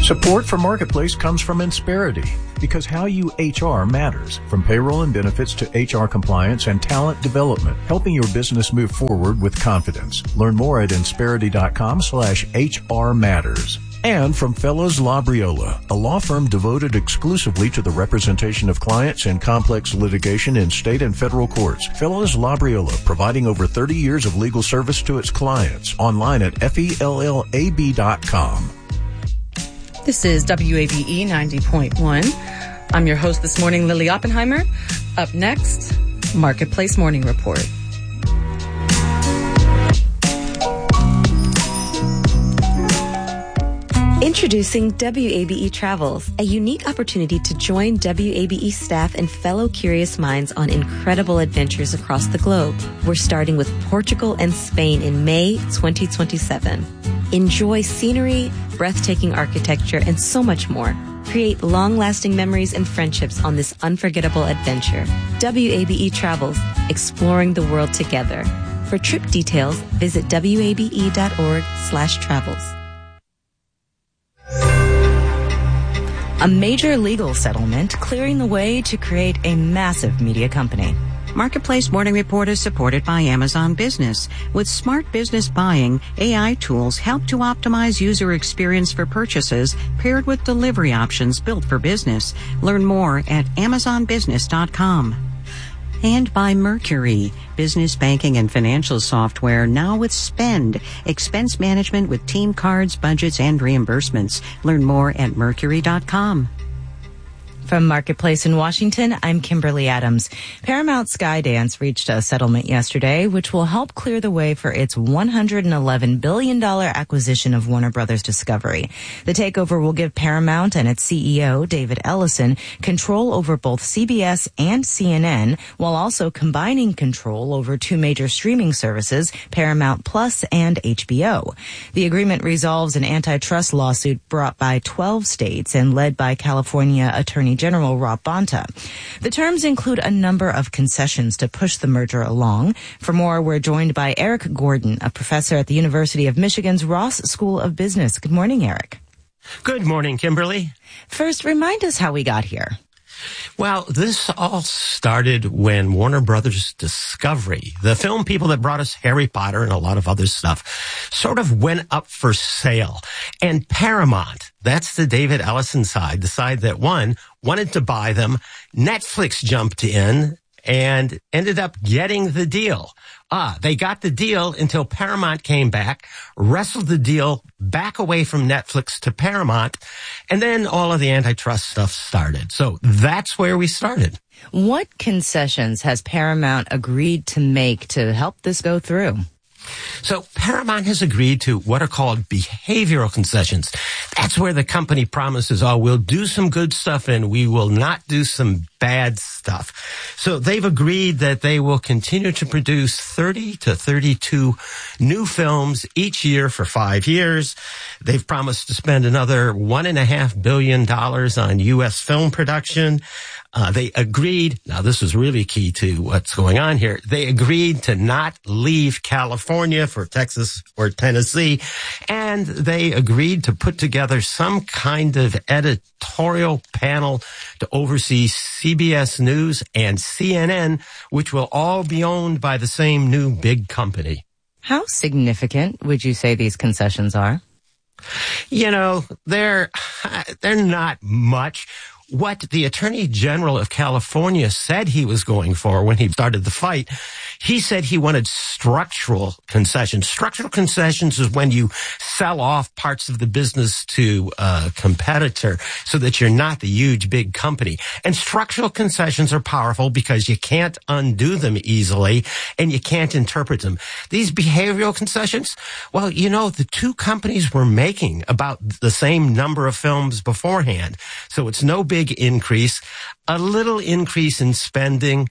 Support for Marketplace comes from Insperity, because how you HR matters. From payroll and benefits to HR compliance and talent development, helping your business move forward with confidence. Learn more at Insperity.com/HR matters. And from Fellows Labriola, a law firm devoted exclusively to the representation of clients in complex litigation in state and federal courts. Fellows Labriola, providing over 30 years of legal service to its clients. Online at FELLAB.com. This is WABE 90.1. I'm your host this morning, Lily Oppenheimer. Up next, Marketplace Morning Report. Introducing WABE Travels, a unique opportunity to join WABE staff and fellow curious minds on incredible adventures across the globe. We're starting with Portugal and Spain in May 2027. Enjoy scenery, breathtaking architecture, and so much more. Create long-lasting memories and friendships on this unforgettable adventure. WABE Travels, exploring the world together. For trip details, visit wabe.org/travels. A major legal settlement clearing the way to create a massive media company. Marketplace Morning Report is supported by Amazon Business. With smart business buying, AI tools help to optimize user experience for purchases paired with delivery options built for business. Learn more at amazonbusiness.com. And by Mercury, business banking and financial software now with Spend, expense management with team cards, budgets, and reimbursements. Learn more at mercury.com. From Marketplace in Washington, I'm Kimberly Adams. Paramount Skydance reached a settlement yesterday, which will help clear the way for its $111 billion acquisition of Warner Brothers Discovery. The takeover will give Paramount and its CEO, David Ellison, control over both CBS and CNN, while also combining control over two major streaming services, Paramount Plus and HBO. The agreement resolves an antitrust lawsuit brought by 12 states and led by California Attorney General Rob Bonta. The terms include a number of concessions to push the merger along. For more, we're joined by Eric Gordon, a professor at the University of Michigan's Ross School of Business. Good morning, Eric. Good morning, Kimberly. First, remind us how we got here. Well, this all started when Warner Brothers Discovery, the film people that brought us Harry Potter and a lot of other stuff, sort of went up for sale. And Paramount, that's the David Ellison side, the side that wanted to buy them. Netflix jumped in and ended up getting the deal. They got the deal until Paramount came back, wrestled the deal back away from Netflix to Paramount, and then all of the antitrust stuff started. So that's where we started. What concessions has Paramount agreed to make to help this go through? So Paramount has agreed to what are called behavioral concessions. That's where the company promises, we'll do some good stuff and we will not do some bad stuff. So they've agreed that they will continue to produce 30 to 32 new films each year for 5 years. They've promised to spend another $1.5 billion on U.S. film production. They agreed, now this is really key to what's going on here, they agreed to not leave California for Texas or Tennessee, and they agreed to put together some kind of editorial panel to oversee CBS News and CNN, which will all be owned by the same new big company. How significant would you say these concessions are? You know, they're not much. What the Attorney General of California said he was going for when he started the fight, he said he wanted structural concessions. Structural concessions is when you sell off parts of the business to a competitor so that you're not the huge big company. And structural concessions are powerful because you can't undo them easily and you can't interpret them. These behavioral concessions, well, you know, the two companies were making about the same number of films beforehand. So it's no big increase, a little increase in spending.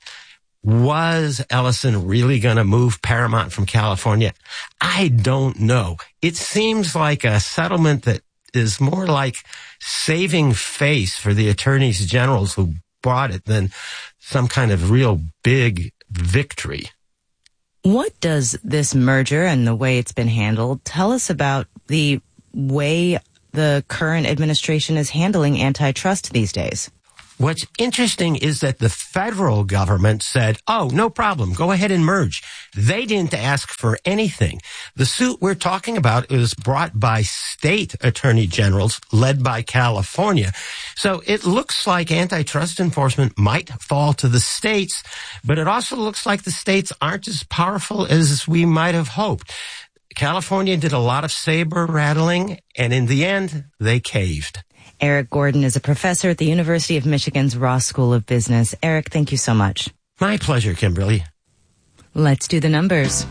Was Ellison really going to move Paramount from California? I don't know. It seems like a settlement that is more like saving face for the attorneys generals who bought it than some kind of real big victory. What does this merger and the way it's been handled tell us about the way the current administration is handling antitrust these days. What's interesting is that the federal government said, oh, no problem, go ahead and merge. They didn't ask for anything. The suit we're talking about is brought by state attorney generals led by California. So it looks like antitrust enforcement might fall to the states, but it also looks like the states aren't as powerful as we might have hoped. California did a lot of saber rattling, and in the end, they caved. Eric Gordon is a professor at the University of Michigan's Ross School of Business. Eric, thank you so much. My pleasure, Kimberly. Let's do the numbers.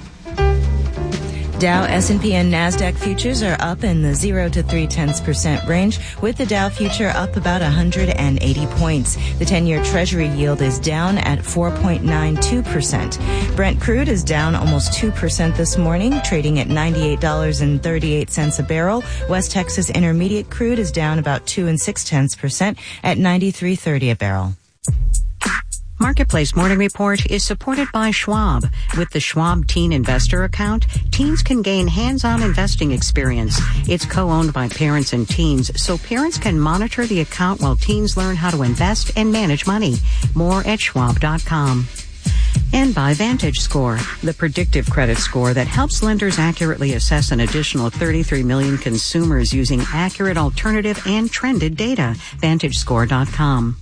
Dow, S&P, and NASDAQ futures are up in the 0 to 0.3% range, with the Dow future up about 180 points. The 10-year Treasury yield is down at 4.92%. Brent crude is down almost 2% this morning, trading at $98.38 a barrel. West Texas Intermediate crude is down about 2.6% at $93.30 a barrel. Marketplace Morning Report is supported by Schwab. With the Schwab Teen Investor Account, teens can gain hands-on investing experience. It's co-owned by parents and teens, so parents can monitor the account while teens learn how to invest and manage money. More at schwab.com. And by VantageScore, the predictive credit score that helps lenders accurately assess an additional 33 million consumers using accurate alternative and trended data. VantageScore.com.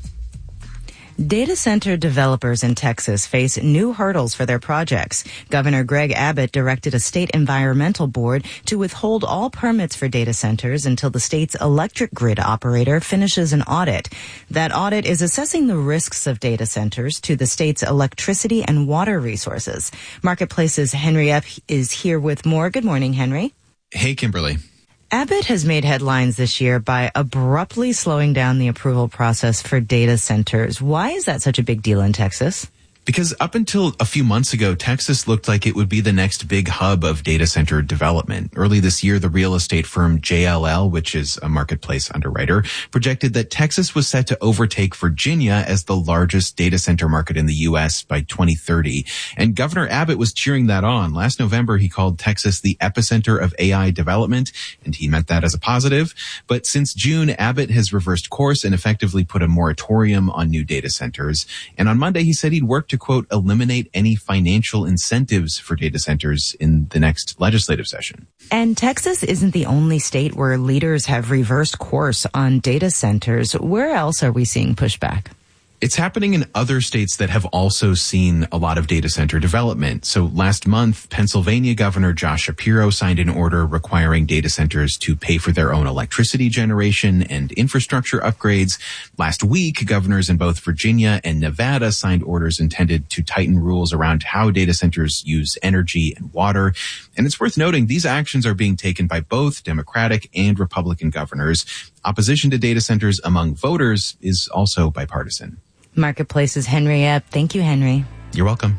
Data center developers in Texas face new hurdles for their projects. Governor Greg Abbott directed a state environmental board to withhold all permits for data centers until the state's electric grid operator finishes an audit. That audit is assessing the risks of data centers to the state's electricity and water resources. Marketplace's Henry Epp is here with more. Good morning, Henry. Hey, Kimberly. Abbott has made headlines this year by abruptly slowing down the approval process for data centers. Why is that such a big deal in Texas? Because up until a few months ago, Texas looked like it would be the next big hub of data center development. Early this year, the real estate firm JLL, which is a marketplace underwriter, projected that Texas was set to overtake Virginia as the largest data center market in the U.S. by 2030. And Governor Abbott was cheering that on. Last November, he called Texas the epicenter of AI development, and he meant that as a positive. But since June, Abbott has reversed course and effectively put a moratorium on new data centers. And on Monday, he said he'd work to, quote, eliminate any financial incentives for data centers in the next legislative session. And Texas isn't the only state where leaders have reversed course on data centers. Where else are we seeing pushback? It's happening in other states that have also seen a lot of data center development. So last month, Pennsylvania Governor Josh Shapiro signed an order requiring data centers to pay for their own electricity generation and infrastructure upgrades. Last week, governors in both Virginia and Nevada signed orders intended to tighten rules around how data centers use energy and water. And it's worth noting these actions are being taken by both Democratic and Republican governors. Opposition to data centers among voters is also bipartisan. Marketplace's Henry Epp. Thank you, Henry. You're welcome.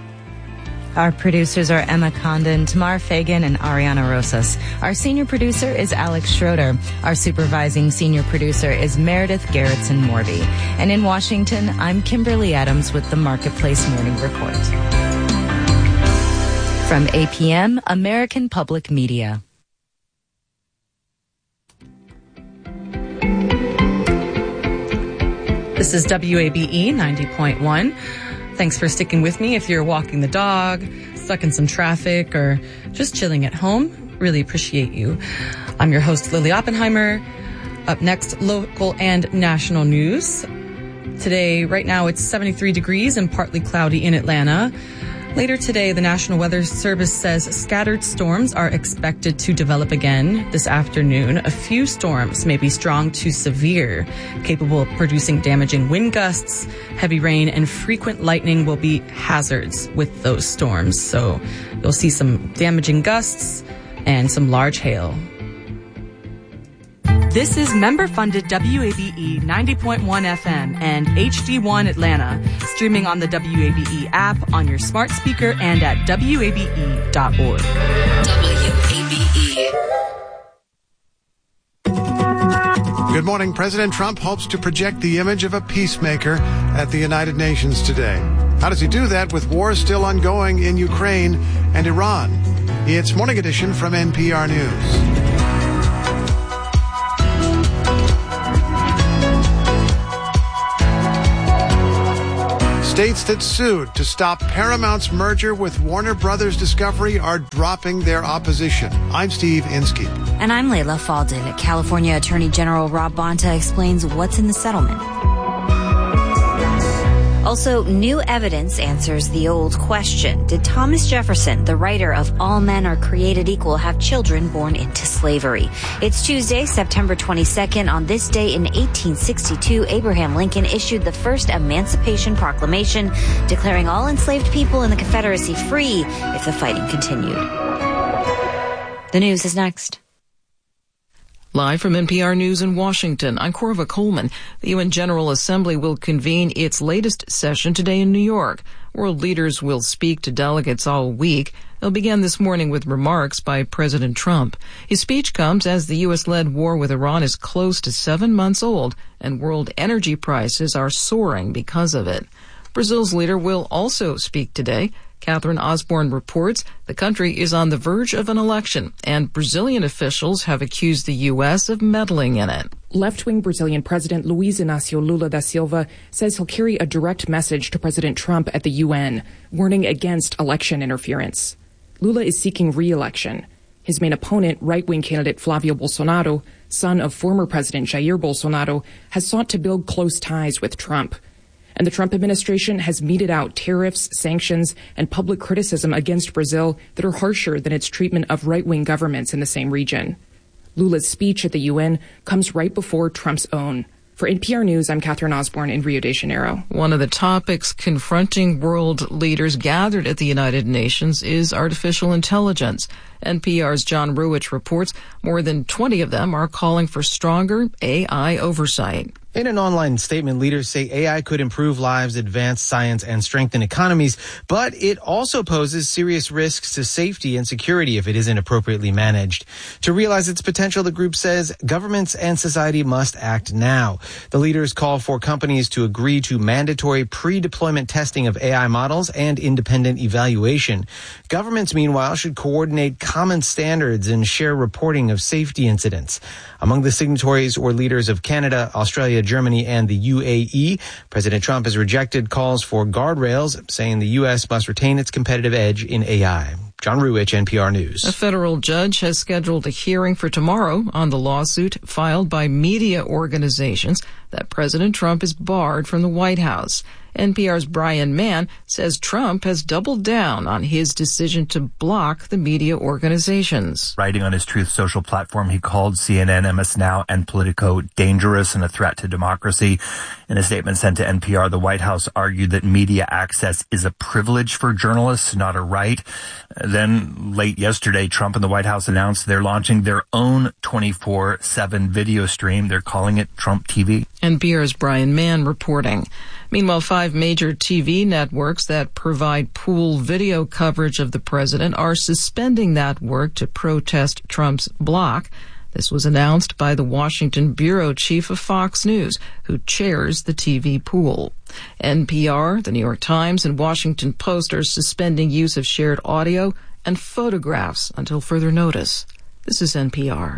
Our producers are Emma Condon, Tamar Fagan, and Ariana Rosas. Our senior producer is Alex Schroeder. Our supervising senior producer is Meredith Garrettson-Morby. And in Washington, I'm Kimberly Adams with the Marketplace Morning Report. From APM, American Public Media. This is WABE 90.1. Thanks for sticking with me if you're walking the dog, stuck in some traffic, or just chilling at home. Really appreciate you. I'm your host, Lily Oppenheimer. Up next, local and national news. Today, right now, it's 73 degrees and partly cloudy in Atlanta. Later today, the National Weather Service says scattered storms are expected to develop again this afternoon. A few storms may be strong to severe, capable of producing damaging wind gusts. Heavy rain and frequent lightning will be hazards with those storms. So you'll see some damaging gusts and some large hail. This is member-funded WABE 90.1 FM and HD1 Atlanta, streaming on the WABE app, on your smart speaker, and at WABE.org. WABE. Good morning. President Trump hopes to project the image of a peacemaker at the United Nations today. How does he do that with wars still ongoing in Ukraine and Iran? It's Morning Edition from NPR News. States that sued to stop Paramount's merger with Warner Brothers Discovery are dropping their opposition. I'm Steve Inskeep. And I'm Layla Faldin. California Attorney General Rob Bonta explains what's in the settlement. Also, new evidence answers the old question. Did Thomas Jefferson, the writer of All Men Are Created Equal, have children born into slavery? It's Tuesday, September 22nd. On this day in 1862, Abraham Lincoln issued the first Emancipation Proclamation, declaring all enslaved people in the Confederacy free if the fighting continued. The news is next. Live from NPR News in Washington, I'm Corva Coleman. The UN General Assembly will convene its latest session today in New York. World leaders will speak to delegates all week. They'll begin this morning with remarks by President Trump. His speech comes as the U.S.-led war with Iran is close to 7 months old, and world energy prices are soaring because of it. Brazil's leader will also speak today. Catherine Osborne reports the country is on the verge of an election, and Brazilian officials have accused the U.S. of meddling in it. Left-wing Brazilian President Luiz Inácio Lula da Silva says he'll carry a direct message to President Trump at the UN, warning against election interference. Lula is seeking re-election. His main opponent, right-wing candidate Flavio Bolsonaro, son of former President Jair Bolsonaro, has sought to build close ties with Trump. And the Trump administration has meted out tariffs, sanctions, and public criticism against Brazil that are harsher than its treatment of right-wing governments in the same region. Lula's speech at the UN comes right before Trump's own. For NPR News, I'm Catherine Osborne in Rio de Janeiro. One of the topics confronting world leaders gathered at the United Nations is artificial intelligence. NPR's John Ruwitch reports more than 20 of them are calling for stronger AI oversight. In an online statement, leaders say AI could improve lives, advance science, and strengthen economies, but it also poses serious risks to safety and security if it isn't appropriately managed. To realize its potential, the group says governments and society must act now. The leaders call for companies to agree to mandatory pre-deployment testing of AI models and independent evaluation. Governments, meanwhile, should coordinate common standards and share reporting of safety incidents. Among the signatories were leaders of Canada, Australia, Germany, and the UAE. President Trump has rejected calls for guardrails, saying the U.S. must retain its competitive edge in AI. John Ruwitch, NPR News. A federal judge has scheduled a hearing for tomorrow on the lawsuit filed by media organizations that President Trump is barred from the White House. NPR's Brian Mann says Trump has doubled down on his decision to block the media organizations. Writing on his Truth Social platform, he called CNN, MS Now, and Politico dangerous and a threat to democracy. In a statement sent to NPR, the White House argued that media access is a privilege for journalists, not a right. Then, late yesterday, Trump and the White House announced they're launching their own 24/7 video stream. They're calling it Trump TV. NPR's Brian Mann reporting. Meanwhile, 5 major TV networks that provide pool video coverage of the president are suspending that work to protest Trump's block. This was announced by the Washington bureau chief of Fox News, who chairs the TV pool. NPR, the New York Times, and Washington Post are suspending use of shared audio and photographs until further notice. This is NPR.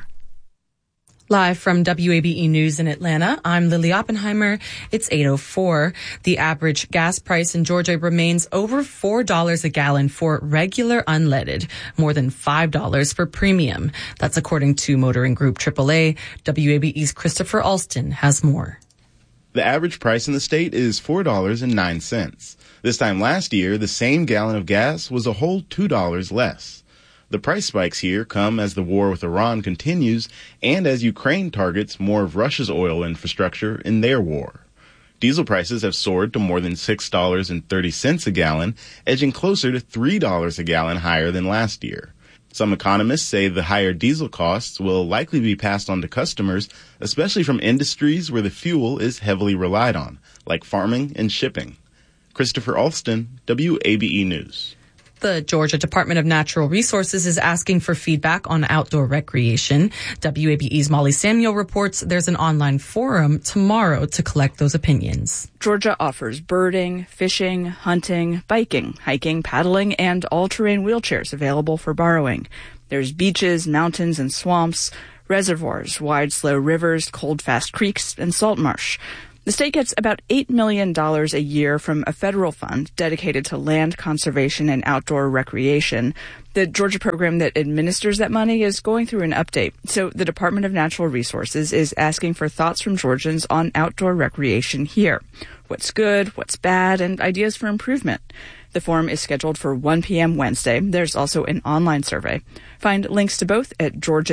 Live from WABE News in Atlanta, I'm Lily Oppenheimer. It's 8:04. The average gas price in Georgia remains over $4 a gallon for regular unleaded, more than $5 for premium. That's according to motoring group AAA. WABE's Christopher Alston has more. The average price in the state is $4.09. This time last year, the same gallon of gas was a whole $2 less. The price spikes here come as the war with Iran continues and as Ukraine targets more of Russia's oil infrastructure in their war. Diesel prices have soared to more than $6.30 a gallon, edging closer to $3 a gallon higher than last year. Some economists say the higher diesel costs will likely be passed on to customers, especially from industries where the fuel is heavily relied on, like farming and shipping. Christopher Alston, WABE News. The Georgia Department of Natural Resources is asking for feedback on outdoor recreation. WABE's Molly Samuel reports there's an online forum tomorrow to collect those opinions. Georgia offers birding, fishing, hunting, biking, hiking, paddling, and all-terrain wheelchairs available for borrowing. There's beaches, mountains, and swamps, reservoirs, wide, slow rivers, cold, fast creeks, and salt marsh. The state gets about $8 million a year from a federal fund dedicated to land conservation and outdoor recreation. The Georgia program that administers that money is going through an update. So the Department of Natural Resources is asking for thoughts from Georgians on outdoor recreation here. What's good, what's bad, and ideas for improvement. The forum is scheduled for 1 p.m. Wednesday. There's also an online survey. Find links to both at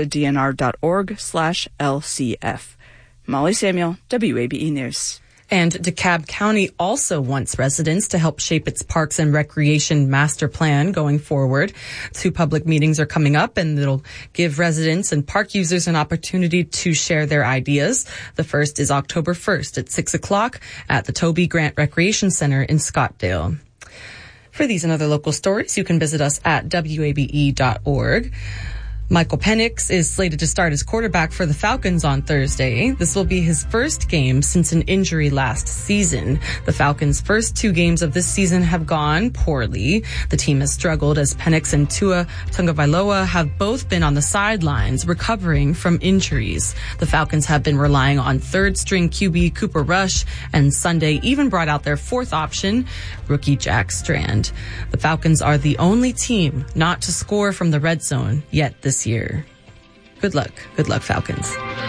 georgiadnr.org/LCF. Molly Samuel, WABE News. And DeKalb County also wants residents to help shape its parks and recreation master plan going forward. 2 public meetings are coming up, and it'll give residents and park users an opportunity to share their ideas. The first is October 1st at 6 o'clock at the Toby Grant Recreation Center in Scottsdale. For these and other local stories, you can visit us at WABE.org. Michael Penix is slated to start as quarterback for the Falcons on Thursday. This will be his first game since an injury last season. The Falcons' first 2 games of this season have gone poorly. The team has struggled as Penix and Tua Tagovailoa have both been on the sidelines recovering from injuries. The Falcons have been relying on third-string QB Cooper Rush, and Sunday even brought out their 4th option, rookie Jack Strand. The Falcons are the only team not to score from the red zone yet this year. Good luck, Falcons.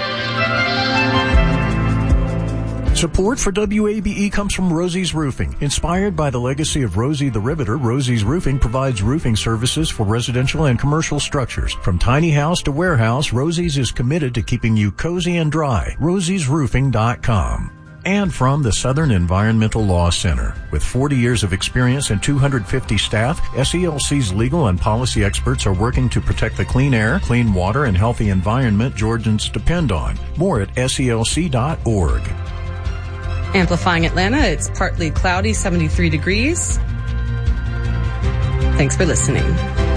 Support for WABE comes from Rosie's Roofing. Inspired by the legacy of Rosie the Riveter, Rosie's Roofing provides roofing services for residential and commercial structures. From tiny house to warehouse, Rosie's is committed to keeping you cozy and dry. rosiesroofing.com. And from the Southern Environmental Law Center. With 40 years of experience and 250 staff, SELC's legal and policy experts are working to protect the clean air, clean water, and healthy environment Georgians depend on. More at SELC.org. Amplifying Atlanta, it's partly cloudy, 73 degrees. Thanks for listening.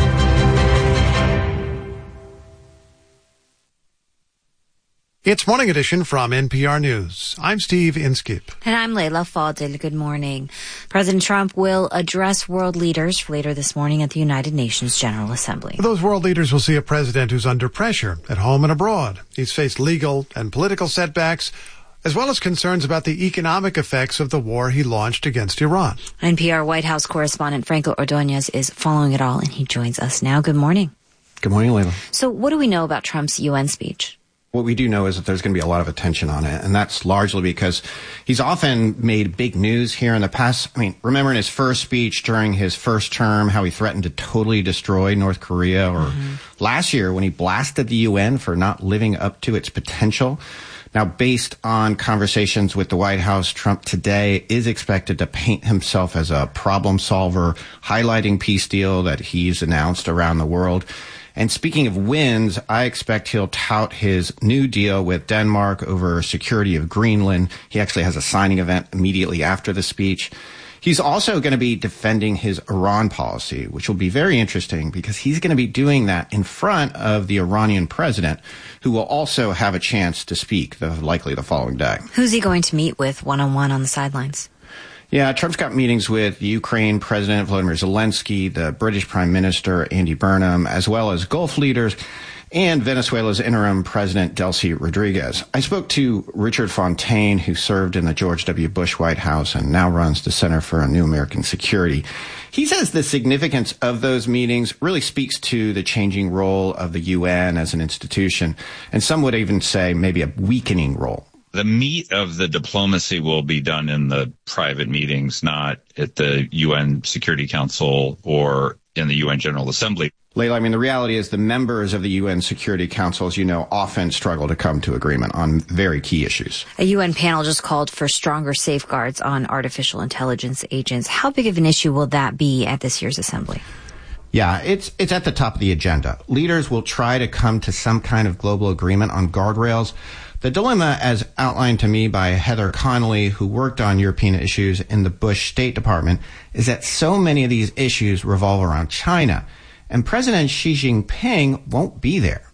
It's Morning Edition from NPR News. I'm Steve Inskip. And I'm Layla Fadil. Good morning. President Trump will address world leaders later this morning at the United Nations General Assembly. Those world leaders will see a president who's under pressure at home and abroad. He's faced legal and political setbacks, as well as concerns about the economic effects of the war he launched against Iran. NPR White House correspondent Franco Ordonez is following it all, and he joins us now. Good morning. Good morning, Layla. So what do we know about Trump's UN speech? What we do know is that there's going to be a lot of attention on it, and that's largely because he's often made big news here in the past. I mean, remember in his first speech during his first term, how he threatened to totally destroy North Korea, or last year when he blasted the UN for not living up to its potential. Now, based on conversations with the White House, Trump today is expected to paint himself as a problem solver, highlighting peace deal that he's announced around the world. And speaking of wins, I expect he'll tout his new deal with Denmark over security of Greenland. He actually has a signing event immediately after the speech. He's also going to be defending his Iran policy, which will be very interesting because he's going to be doing that in front of the Iranian president, who will also have a chance to speak likely the following day. Who's he going to meet with one-on-one on the sidelines? Yeah, Trump's got meetings with Ukraine President Volodymyr Zelensky, the British Prime Minister Andy Burnham, as well as Gulf leaders and Venezuela's interim president Delcy Rodriguez. I spoke to Richard Fontaine, who served in the George W. Bush White House and now runs the Center for New American Security. He says the significance of those meetings really speaks to the changing role of the UN as an institution, and some would even say maybe a weakening role. The meat of the diplomacy will be done in the private meetings, not at the UN Security Council or in the UN General Assembly. Layla, I mean, the reality is the members of the UN Security Council, as you know, often struggle to come to agreement on very key issues. A UN panel just called for stronger safeguards on artificial intelligence agents. How big of an issue will that be at this year's assembly? Yeah, it's at the top of the agenda. Leaders will try to come to some kind of global agreement on guardrails. The dilemma, as outlined to me by Heather Connolly, who worked on European issues in the Bush State Department, is that so many of these issues revolve around China, and President Xi Jinping won't be there.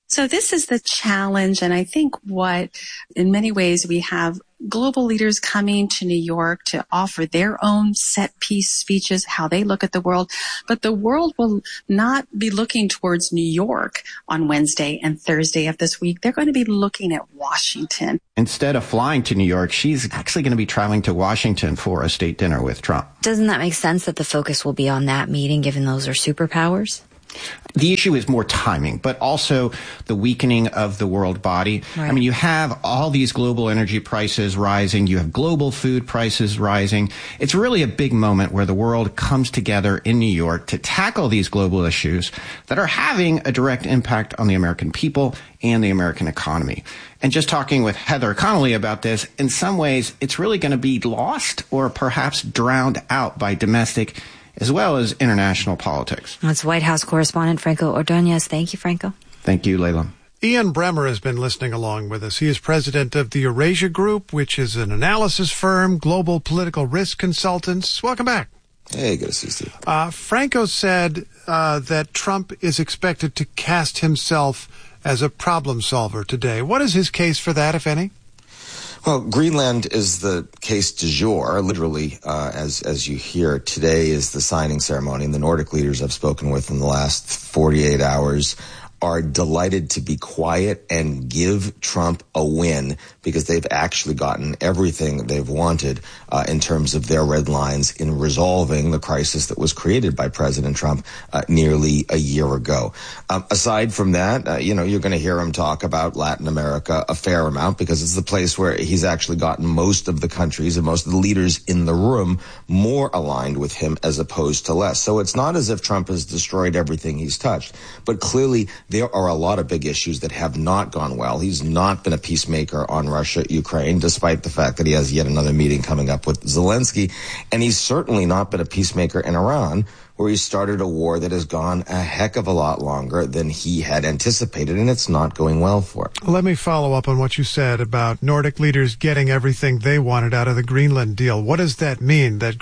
So this is the challenge, and I think what, in many ways, we have global leaders coming to New York to offer their own set-piece speeches, how they look at the world. But the world will not be looking towards New York on Wednesday and Thursday of this week. They're going to be looking at Washington. Instead of flying to New York, she's actually going to be traveling to Washington for a state dinner with Trump. Doesn't that make sense that the focus will be on that meeting, given those are superpowers? The issue is more timing, but also the weakening of the world body. Right. I mean, you have all these global energy prices rising. You have global food prices rising. It's really a big moment where the world comes together in New York to tackle these global issues that are having a direct impact on the American people and the American economy. And just talking with Heather Connolly about this, in some ways, it's really going to be lost or perhaps drowned out by domestic as well as international politics. That's White House correspondent Franco Ordonez. Thank you, Franco. Thank you, Layla. Ian Bremmer has been listening along with us. He is president of the Eurasia Group, which is an analysis firm, global political risk consultants. Welcome back. Hey, good to see you, Steve. Franco said that Trump is expected to cast himself as a problem solver today. What is his case for that, if any? Well, Greenland is the case du jour, literally, as you hear. Today is the signing ceremony, and the Nordic leaders I've spoken with in the last 48 hours are delighted to be quiet and give Trump a win because they've actually gotten everything they've wanted in terms of their red lines in resolving the crisis that was created by President Trump nearly a year ago. Aside from that, you're going to hear him talk about Latin America a fair amount because it's the place where he's actually gotten most of the countries and most of the leaders in the room more aligned with him as opposed to less. So it's not as if Trump has destroyed everything he's touched, but clearly there are a lot of big issues that have not gone well. He's not been a peacemaker on Russia, Ukraine, despite the fact that he has yet another meeting coming up with Zelensky. And he's certainly not been a peacemaker in Iran, where he started a war that has gone a heck of a lot longer than he had anticipated, and it's not going well for him. Let me follow up on what you said about Nordic leaders getting everything they wanted out of the Greenland deal. What does that mean? That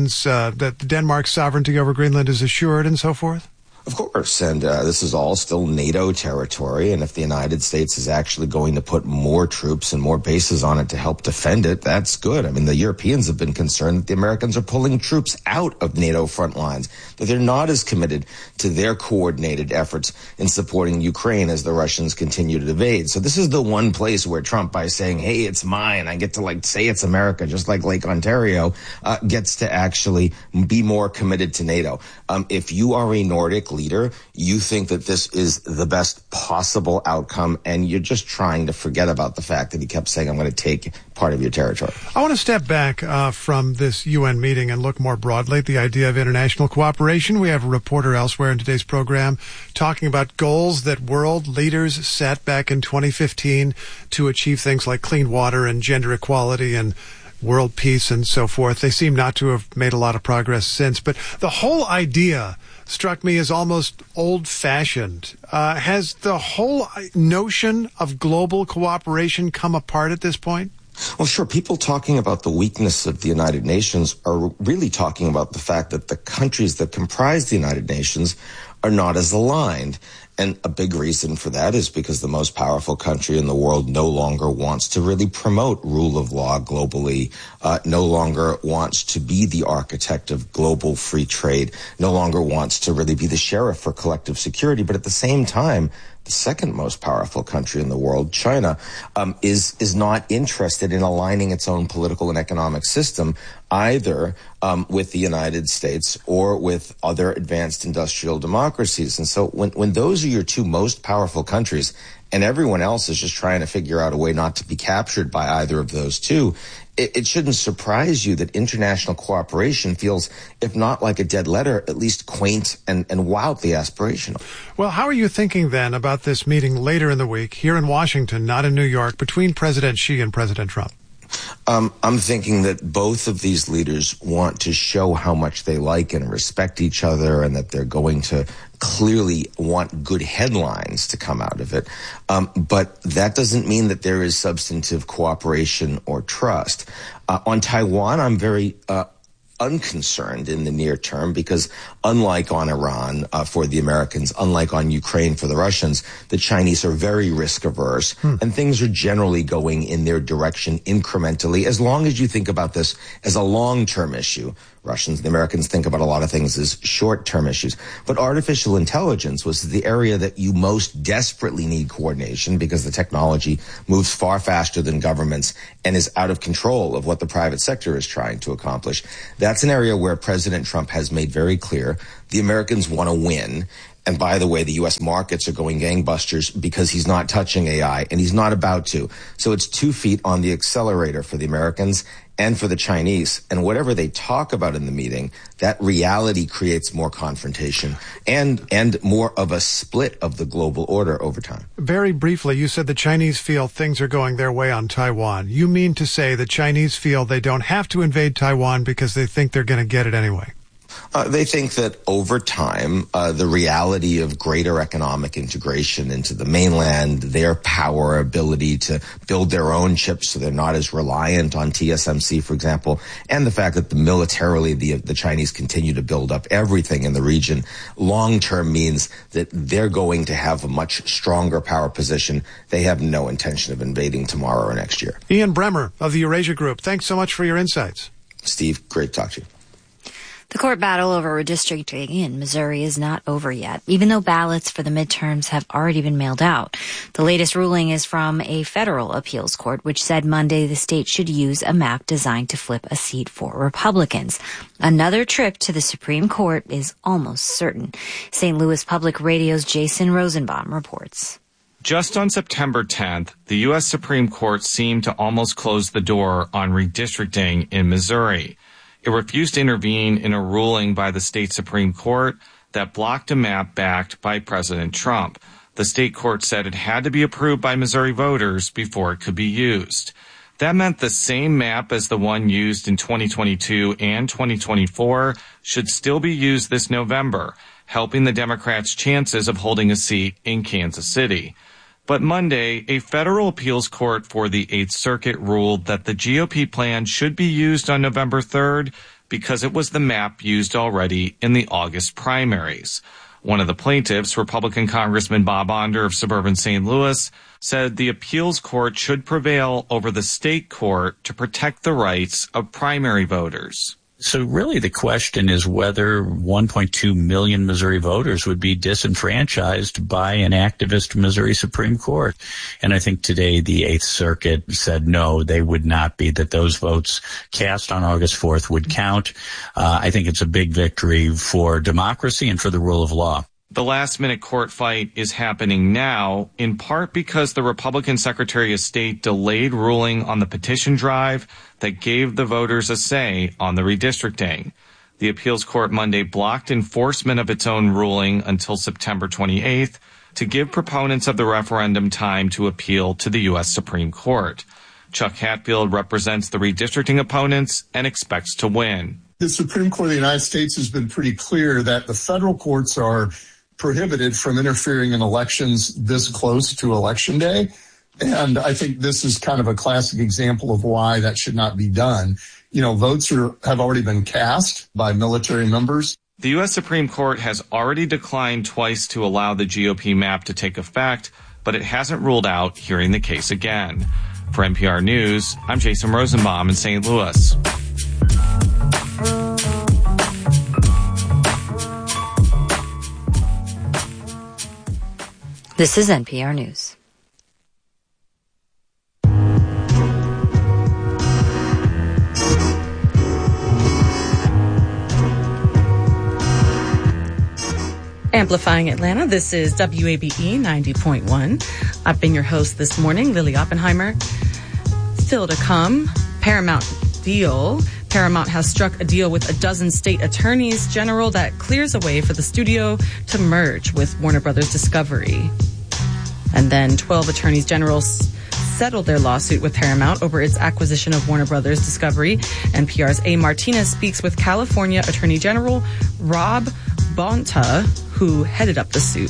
that Denmark's sovereignty over Greenland is assured and so forth? Of course, and this is all still NATO territory, and if the United States is actually going to put more troops and more bases on it to help defend it, that's good. I mean, the Europeans have been concerned that the Americans are pulling troops out of NATO front lines, that they're not as committed to their coordinated efforts in supporting Ukraine as the Russians continue to invade. So this is the one place where Trump, by saying, hey, it's mine, I get to say it's America, just like Lake Ontario, gets to actually be more committed to NATO. If you are a Nordic leader, you think that this is the best possible outcome, and you're just trying to forget about the fact that he kept saying, I'm going to take part of your territory. I want to step back from this UN meeting and look more broadly at the idea of international cooperation. We have a reporter elsewhere in today's program talking about goals that world leaders set back in 2015 to achieve things like clean water and gender equality and world peace and so forth. They seem not to have made a lot of progress since, but the whole idea struck me as almost old-fashioned. Has the whole notion of global cooperation come apart at this point? Well, sure. People talking about the weakness of the United Nations are really talking about the fact that the countries that comprise the United Nations are not as aligned. And a big reason for that is because the most powerful country in the world no longer wants to really promote rule of law globally, no longer wants to be the architect of global free trade, no longer wants to really be the sheriff for collective security. But at the same time, the second most powerful country in the world, China, is not interested in aligning its own political and economic system either with the United States or with other advanced industrial democracies. And so when those are your two most powerful countries and everyone else is just trying to figure out a way not to be captured by either of those two, it shouldn't surprise you that international cooperation feels, if not like a dead letter, at least quaint and wildly aspirational. Well, how are you thinking then about this meeting later in the week here in Washington, not in New York, between President Xi and President Trump? I'm thinking that both of these leaders want to show how much they like and respect each other, and that they're going to clearly want good headlines to come out of it. But that doesn't mean that there is substantive cooperation or trust. On Taiwan, I'm very unconcerned in the near term because unlike on Iran for the Americans, unlike on Ukraine for the Russians, the Chinese are very risk averse and things are generally going in their direction incrementally as long as you think about this as a long-term issue. Russians and the Americans think about a lot of things as short-term issues. But artificial intelligence was the area that you most desperately need coordination because the technology moves far faster than governments and is out of control of what the private sector is trying to accomplish. That's an area where President Trump has made very clear the Americans want to win. And by the way, the U.S. markets are going gangbusters because he's not touching AI, and he's not about to. So it's 2 feet on the accelerator for the Americans and for the Chinese. And whatever they talk about in the meeting, that reality creates more confrontation and more of a split of the global order over time. Very briefly, you said the Chinese feel things are going their way on Taiwan. You mean to say the Chinese feel they don't have to invade Taiwan because they think they're going to get it anyway? They think that over time, the reality of greater economic integration into the mainland, their power, ability to build their own chips so they're not as reliant on TSMC, for example, and the fact that militarily the Chinese continue to build up everything in the region, long-term means that they're going to have a much stronger power position. They have no intention of invading tomorrow or next year. Ian Bremmer of the Eurasia Group, thanks so much for your insights. Steve, great to talk to you. The court battle over redistricting in Missouri is not over yet, even though ballots for the midterms have already been mailed out. The latest ruling is from a federal appeals court, which said Monday the state should use a map designed to flip a seat for Republicans. Another trip to the Supreme Court is almost certain. St. Louis Public Radio's Jason Rosenbaum reports. Just on September 10th, the U.S. Supreme Court seemed to almost close the door on redistricting in Missouri. It refused to intervene in a ruling by the state Supreme Court that blocked a map backed by President Trump. The state court said it had to be approved by Missouri voters before it could be used. That meant the same map as the one used in 2022 and 2024 should still be used this November, helping the Democrats' chances of holding a seat in Kansas City. But Monday, a federal appeals court for the 8th Circuit ruled that the GOP plan should be used on November 3rd because it was the map used already in the August primaries. One of the plaintiffs, Republican Congressman Bob Onder of suburban St. Louis, said the appeals court should prevail over the state court to protect the rights of primary voters. So really the question is whether 1.2 million Missouri voters would be disenfranchised by an activist Missouri Supreme Court. And I think today the 8th Circuit said no, they would not be, that those votes cast on August 4th would count. I think it's a big victory for democracy and for the rule of law. The last-minute court fight is happening now, in part because the Republican Secretary of State delayed ruling on the petition drive that gave the voters a say on the redistricting. The appeals court Monday blocked enforcement of its own ruling until September 28th to give proponents of the referendum time to appeal to the U.S. Supreme Court. Chuck Hatfield represents the redistricting opponents and expects to win. The Supreme Court of the United States has been pretty clear that the federal courts are prohibited from interfering in elections this close to Election Day. And I think this is kind of a classic example of why that should not be done. You know, votes have already been cast by military members. The U.S. Supreme Court has already declined twice to allow the GOP map to take effect, but it hasn't ruled out hearing the case again. For NPR News, I'm Jason Rosenbaum in St. Louis. This is NPR News. Amplifying Atlanta, this is WABE 90.1. I've been your host this morning, Lily Oppenheimer. Still to come, Paramount deal. Paramount has struck a deal with a dozen state attorneys general that clears a way for the studio to merge with Warner Brothers Discovery. And then 12 attorneys general settled their lawsuit with Paramount over its acquisition of Warner Brothers Discovery. NPR's A. Martinez speaks with California Attorney General Rob Bonta, who headed up the suit.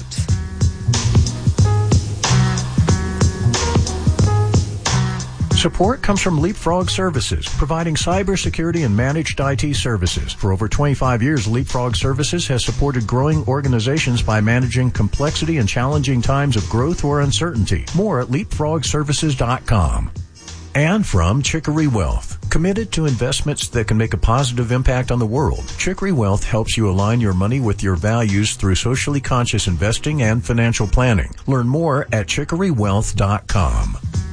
Support comes from Leapfrog Services, providing cybersecurity and managed IT services. For over 25 years, Leapfrog Services has supported growing organizations by managing complexity and challenging times of growth or uncertainty. More at leapfrogservices.com. And from Chicory Wealth, committed to investments that can make a positive impact on the world. Chicory Wealth helps you align your money with your values through socially conscious investing and financial planning. Learn more at chicorywealth.com.